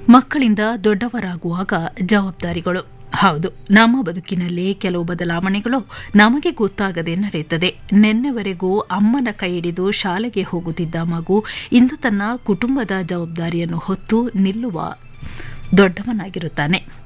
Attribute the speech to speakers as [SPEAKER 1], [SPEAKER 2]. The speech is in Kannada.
[SPEAKER 1] ಮಕ್ಕಳಿಂದ ದೊಡ್ಡವರಾಗುವಾಗ ಜವಾಬ್ದಾರಿಗಳು. ಹೌದು, ನಮ್ಮ ಬದುಕಿನಲ್ಲಿ ಕೆಲವು ಬದಲಾವಣೆಗಳು ನಮಗೆ ಗೊತ್ತಾಗದೆ ನಡೆಯುತ್ತದೆ. ನಿನ್ನೆವರೆಗೂ ಅಮ್ಮನ ಕೈ ಹಿಡಿದು ಶಾಲೆಗೆ ಹೋಗುತ್ತಿದ್ದ ಮಗು ಇಂದು ತನ್ನ ಕುಟುಂಬದ ಜವಾಬ್ದಾರಿಯನ್ನು ಹೊತ್ತು ನಿಲ್ಲುವ ದೊಡ್ಡವನಾಗಿರುತ್ತಾನೆ.